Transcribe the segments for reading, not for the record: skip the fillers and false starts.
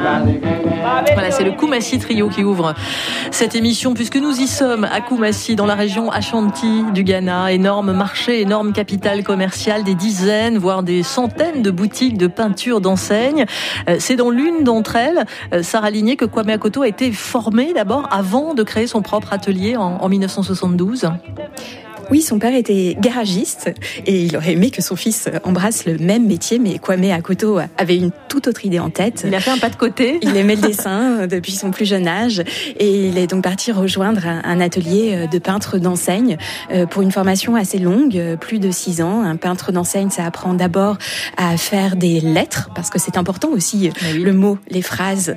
Voilà, c'est le Koumassi Trio qui ouvre cette émission, puisque nous y sommes à Koumassi, dans la région Ashanti du Ghana. Énorme marché, énorme capitale commerciale, des dizaines, voire des centaines de boutiques de peinture, d'enseignes. C'est dans l'une d'entre elles, Sarah Ligné, que Kwame Akoto a été formé d'abord avant de créer son propre atelier en 1972. Oui, son père était garagiste et il aurait aimé que son fils embrasse le même métier, mais Kwame Akoto avait une toute autre idée en tête. Il a fait un pas de côté. Il aimait le dessin depuis son plus jeune âge et il est donc parti rejoindre un atelier de peintre d'enseigne pour une formation assez longue, plus de 6 ans. Un peintre d'enseigne, ça apprend d'abord à faire des lettres, parce que c'est important aussi, le mot, les phrases,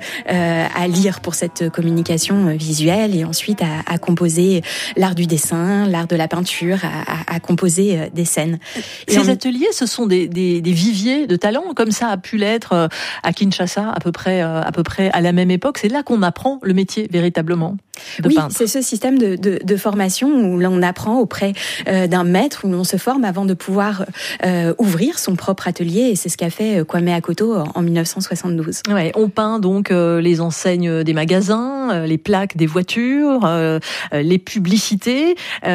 à lire pour cette communication visuelle, et ensuite à composer l'art du dessin, l'art de la peinture, à composer des scènes. Ces ateliers, ce sont des viviers de talents, comme ça a pu l'être à Kinshasa, à peu près à la même époque. C'est là qu'on apprend le métier véritablement de peintre. C'est ce système de formation où l'on apprend auprès d'un maître, où l'on se forme avant de pouvoir ouvrir son propre atelier, et c'est ce qu'a fait Kwame Akoto en 1972. Ouais, on peint donc les enseignes des magasins, les plaques des voitures, les publicités.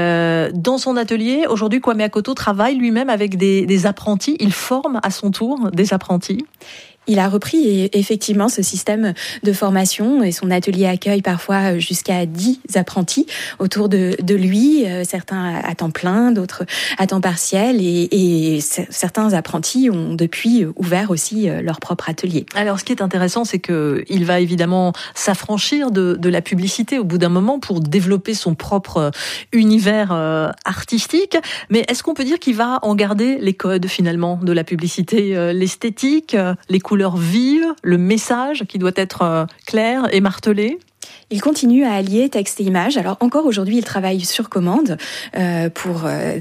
Dans son atelier, aujourd'hui, Kwame Akoto travaille lui-même avec des apprentis. Il forme à son tour des apprentis. Il a repris effectivement ce système de formation, et son atelier accueille parfois jusqu'à 10 apprentis autour de lui, certains à temps plein, d'autres à temps partiel, et certains apprentis ont depuis ouvert aussi leur propre atelier. Alors, ce qui est intéressant, c'est que il va évidemment s'affranchir de la publicité au bout d'un moment pour développer son propre univers artistique. Mais est-ce qu'on peut dire qu'il va en garder les codes finalement de la publicité, l'esthétique, les couleurs vives, le message qui doit être clair et martelé? Il continue à allier texte et image. Alors encore aujourd'hui, il travaille sur commande pour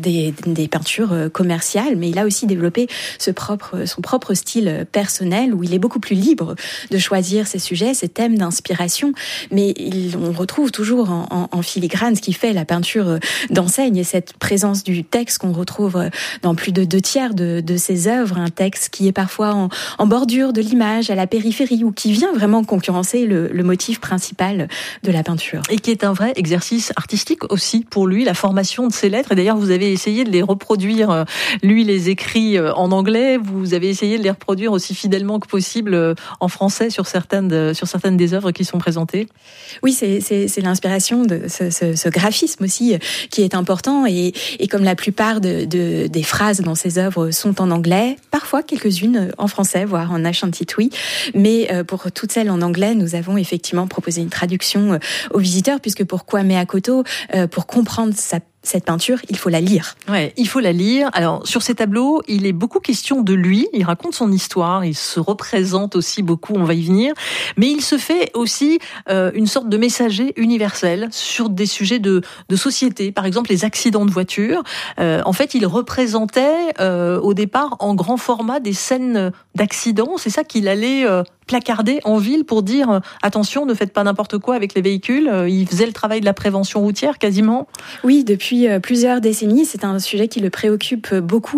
des peintures commerciales, mais il a aussi développé son propre style personnel, où il est beaucoup plus libre de choisir ses sujets, ses thèmes d'inspiration. Mais on retrouve toujours en filigrane ce qui fait la peinture d'enseigne, et cette présence du texte qu'on retrouve dans plus de 2/3 de ses œuvres, un texte qui est parfois en bordure de l'image, à la périphérie, ou qui vient vraiment concurrencer le motif principal de la peinture. Et qui est un vrai exercice artistique aussi pour lui, la formation de ses lettres. Et d'ailleurs, vous avez essayé de les reproduire, lui les écrits en anglais, vous avez essayé de les reproduire aussi fidèlement que possible en français sur certaines des œuvres qui sont présentées. Oui, c'est l'inspiration de ce graphisme aussi qui est important, et comme la plupart des phrases dans ses œuvres sont en anglais, parfois quelques-unes en français, voire en Ashanti-Twi, mais pour toutes celles en anglais, nous avons effectivement proposé une traduction aux visiteurs, puisque pour Kwame Akoto, pour comprendre cette peinture, il faut la lire. Ouais, il faut la lire. Alors, sur ces tableaux, il est beaucoup question de lui. Il raconte son histoire. Il se représente aussi beaucoup. On va y venir. Mais il se fait aussi une sorte de messager universel sur des sujets de société. Par exemple, les accidents de voiture. En fait, il représentait au départ en grand format des scènes d'accidents. C'est ça qu'il allait placarder en ville pour dire attention, ne faites pas n'importe quoi avec les véhicules. Il faisait le travail de la prévention routière quasiment. Oui, depuis plusieurs décennies, c'est un sujet qui le préoccupe beaucoup,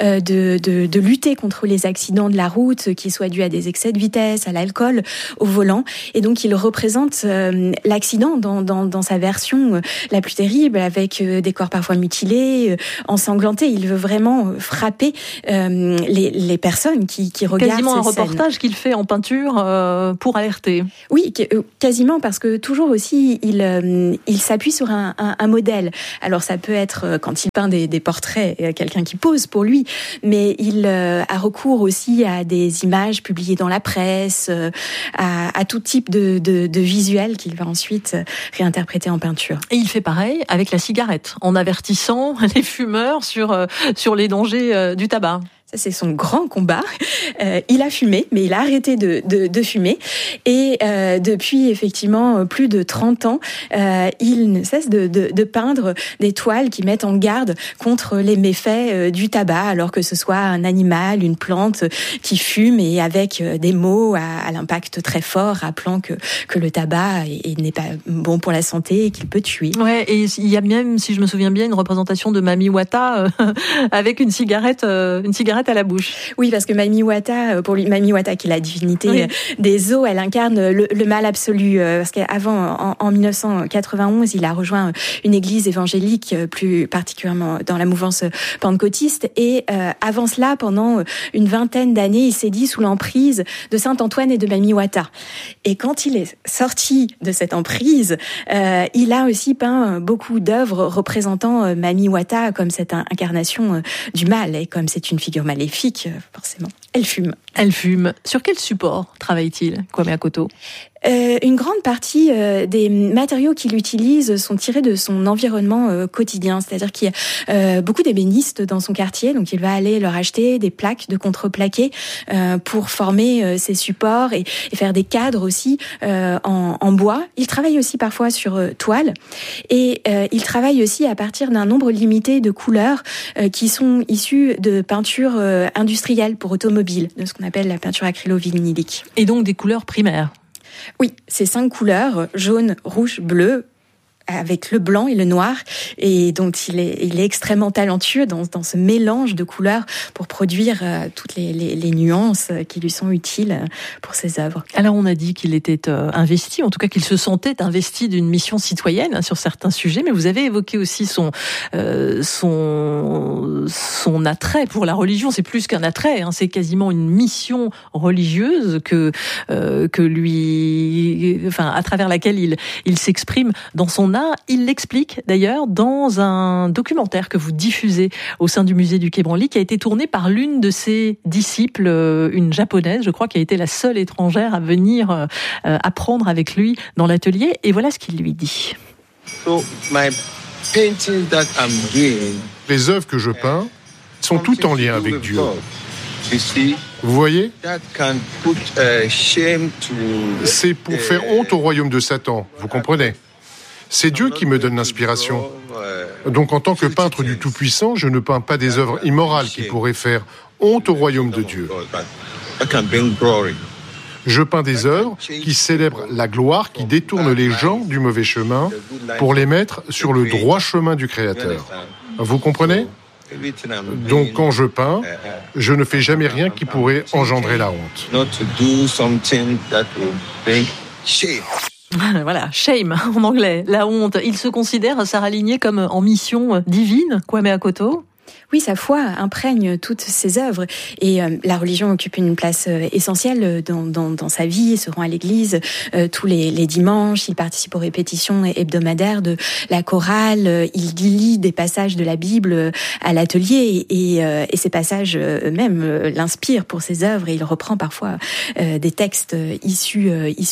de lutter contre les accidents de la route, qu'ils soient dus à des excès de vitesse, à l'alcool, au volant. Et donc, il représente l'accident dans sa version la plus terrible, avec des corps parfois mutilés, ensanglantés. Il veut vraiment frapper les personnes qui regardent quasiment un ces scènes. Reportage qu'il fait en peinture pour alerter. Oui, quasiment, parce que toujours aussi, il s'appuie sur un modèle. Alors ça peut être quand il peint des portraits, quelqu'un qui pose pour lui, mais il a recours aussi à des images publiées dans la presse, à tout type de visuels qu'il va ensuite réinterpréter en peinture. Et il fait pareil avec la cigarette, en avertissant les fumeurs sur les dangers du tabac. Ça, c'est son grand combat. Il a fumé, mais il a arrêté de fumer. Et depuis, effectivement, plus de 30 ans, il ne cesse de peindre des toiles qui mettent en garde contre les méfaits du tabac, alors que ce soit un animal, une plante qui fume, et avec des mots à l'impact très fort, rappelant que le tabac n'est pas bon pour la santé et qu'il peut tuer. Ouais, et il y a même, si je me souviens bien, une représentation de Mami Wata avec une cigarette cigarette à la bouche. Oui, parce que Mami Wata, pour lui, Mami Wata, qui est la divinité des eaux, elle incarne le mal absolu. Parce qu'avant, en 1991, il a rejoint une église évangélique, plus particulièrement dans la mouvance pentecôtiste. Et avant cela, pendant une vingtaine d'années, il s'est dit sous l'emprise de Saint Antoine et de Mami Wata. Et quand il est sorti de cette emprise, il a aussi peint beaucoup d'œuvres représentant Mami Wata comme cette incarnation du mal. Et comme c'est une figure maléfique, forcément, elle fume. Elle fume. Sur quel support travaille-t-il, Kwame Akoto ? Une grande partie des matériaux qu'il utilise sont tirés de son environnement quotidien, c'est-à-dire qu'il y a beaucoup d'ébénistes dans son quartier, donc il va aller leur acheter des plaques de contreplaqué pour former ses supports et faire des cadres aussi en bois. Il travaille aussi parfois sur toile et il travaille aussi à partir d'un nombre limité de couleurs qui sont issues de peintures industrielles pour automobiles, de ce qu'on appelle la peinture acrylo-vinylique. Et donc des couleurs primaires. Oui, ces 5 couleurs, jaune, rouge, bleu, avec le blanc et le noir, et donc il est extrêmement talentueux dans ce mélange de couleurs pour produire toutes les nuances qui lui sont utiles pour ses œuvres. Alors on a dit qu'il était investi, en tout cas qu'il se sentait investi d'une mission citoyenne sur certains sujets, mais vous avez évoqué aussi son attrait pour la religion. C'est plus qu'un attrait, c'est quasiment une mission religieuse que lui, à travers laquelle il s'exprime dans son art. Il l'explique d'ailleurs dans un documentaire que vous diffusez au sein du musée du Quai Branly, qui a été tourné par l'une de ses disciples, une japonaise, je crois, qui a été la seule étrangère à venir apprendre avec lui dans l'atelier. Et voilà ce qu'il lui dit. Les œuvres que je peins sont toutes en lien avec Dieu. Vous voyez ? C'est pour faire honte au royaume de Satan, vous comprenez ? C'est Dieu qui me donne l'inspiration. Donc en tant que peintre du Tout-Puissant, je ne peins pas des œuvres immorales qui pourraient faire honte au royaume de Dieu. Je peins des œuvres qui célèbrent la gloire, qui détournent les gens du mauvais chemin pour les mettre sur le droit chemin du Créateur. Vous comprenez ? Donc quand je peins, je ne fais jamais rien qui pourrait engendrer la honte. Voilà, shame en anglais, la honte. Il se considère, Sarah Ligné, comme en mission divine, Kwame Akoto ? Oui, sa foi imprègne toutes ses œuvres et la religion occupe une place essentielle dans sa vie. Il se rend à l'église tous les dimanches, il participe aux répétitions hebdomadaires de la chorale, il lit des passages de la Bible à l'atelier et ces passages eux-mêmes l'inspirent pour ses œuvres et il reprend parfois des textes issus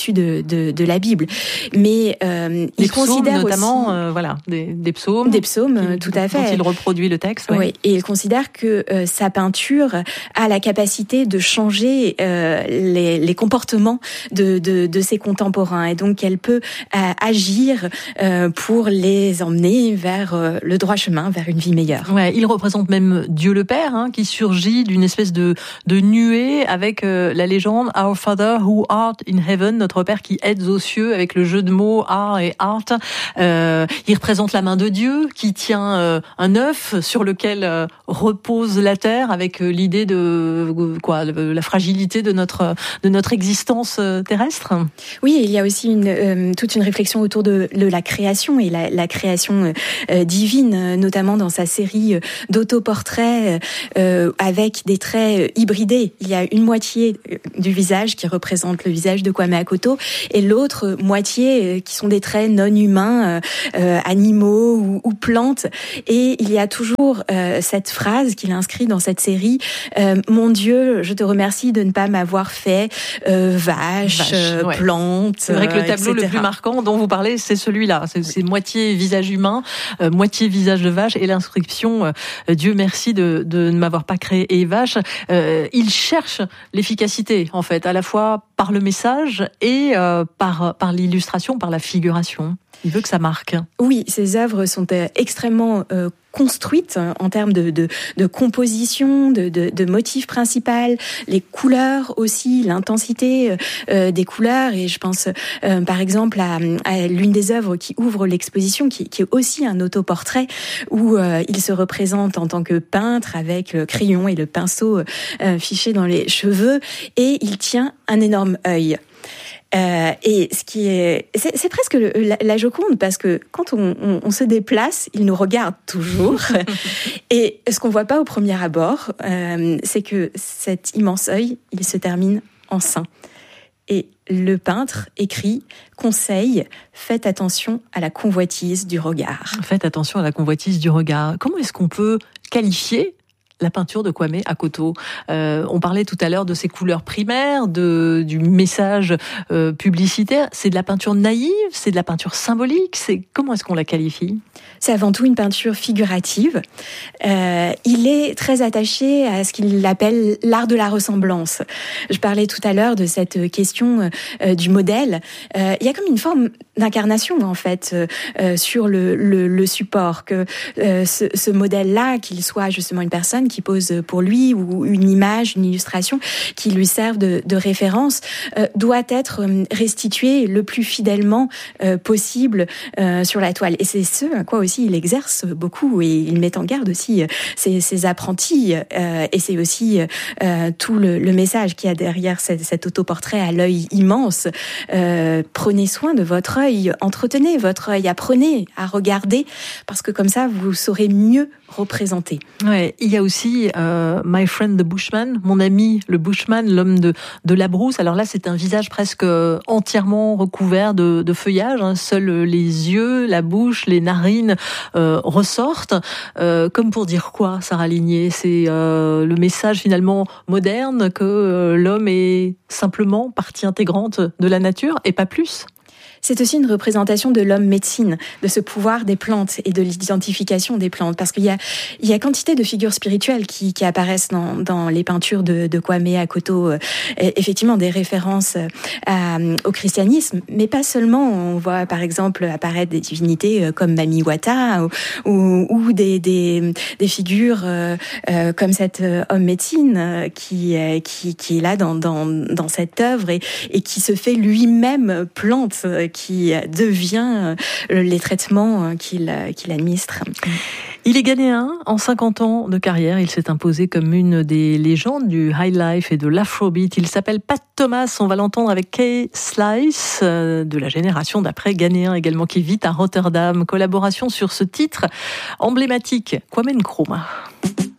de la Bible. Mais il considère notamment aussi des psaumes. Des psaumes, tout à fait. Dont il reproduit le texte. Oui, et il considère que sa peinture a la capacité de changer les comportements de ses contemporains et donc elle peut agir pour les emmener vers le droit chemin, vers une vie meilleure. Ouais, il représente même Dieu le Père, qui surgit d'une espèce de nuée avec la légende Our Father who art in heaven, notre Père qui êtes aux cieux, avec le jeu de mots art et art. Il représente la main de Dieu qui tient un œuf sur lequel repose la terre, avec l'idée de la fragilité de notre existence terrestre. Oui, il y a aussi toute une réflexion autour de la création et la création divine, notamment dans sa série d'autoportraits avec des traits hybridés. Il y a une moitié du visage qui représente le visage de Kwame Akoto et l'autre moitié qui sont des traits non humains, animaux ou plantes. Et il y a toujours cette phrase qu'il inscrit dans cette série, mon Dieu, je te remercie de ne pas m'avoir fait vache, plante. C'est vrai que le tableau le plus marquant dont vous parlez, c'est celui-là. C'est moitié visage humain, moitié visage de vache et l'inscription Dieu merci de ne m'avoir pas créé vache. Il cherche l'efficacité, en fait, à la fois par le message et par l'illustration, par la figuration. Il veut que ça marque. Oui, ses œuvres sont extrêmement construites en termes de composition, de motifs principaux, les couleurs aussi, l'intensité des couleurs. Et je pense par exemple à l'une des œuvres qui ouvre l'exposition, qui est aussi un autoportrait où il se représente en tant que peintre avec le crayon et le pinceau fiché dans les cheveux, et il tient un énorme œil. Et ce qui c'est presque la Joconde, parce que quand on se déplace, il nous regarde toujours. Et ce qu'on voit pas au premier abord, c'est que cet immense œil, il se termine en sein. Et le peintre écrit « Conseil, faites attention à la convoitise du regard ». Faites attention à la convoitise du regard. Comment est-ce qu'on peut qualifier la peinture de Kwame Akoto? On parlait tout à l'heure de ses couleurs primaires, du message publicitaire. C'est de la peinture naïve, c'est de la peinture symbolique. Comment est-ce qu'on la qualifie? C'est avant tout une peinture figurative. Il est très attaché à ce qu'il appelle l'art de la ressemblance. Je parlais tout à l'heure de cette question du modèle. Il y a comme une forme d'incarnation en fait sur le support, que ce modèle-là, qu'il soit justement une personne qui pose pour lui ou une image, une illustration qui lui serve de référence, doit être restitué le plus fidèlement possible sur la toile. Et c'est ce à quoi aussi il exerce beaucoup, et il met en garde aussi ses apprentis, et c'est aussi tout le message qu'il y a derrière cet autoportrait à l'œil immense. Prenez soin de votre œil, entretenez votre œil, apprenez à regarder, parce que comme ça vous saurez mieux représenter. Ouais, il y a aussi My Friend the Bushman, mon ami le Bushman, l'homme de la brousse. Alors là, c'est un visage presque entièrement recouvert de feuillage, hein. Seuls les yeux, la bouche, les narines ressortent. Comme pour dire quoi, Sarah Ligné? C'est le message finalement moderne que l'homme est simplement partie intégrante de la nature et pas plus. C'est aussi une représentation de l'homme médecine, de ce pouvoir des plantes et de l'identification des plantes, parce qu'il y a quantité de figures spirituelles qui apparaissent dans les peintures de Kwame Akoto. Effectivement, des références au christianisme, mais pas seulement. On voit par exemple apparaître des divinités comme Mami Wata ou des figures comme cet homme médecine qui est là dans cette œuvre et qui se fait lui-même plante, qui devient les traitements qu'il administre. Il est ghanéen. En 50 ans de carrière, il s'est imposé comme une des légendes du high life et de l'afrobeat. Il s'appelle Pat Thomas. On va l'entendre avec Kay Slice, de la génération d'après, ghanéen également, qui vit à Rotterdam. Collaboration sur ce titre emblématique, Kwame Nkrumah.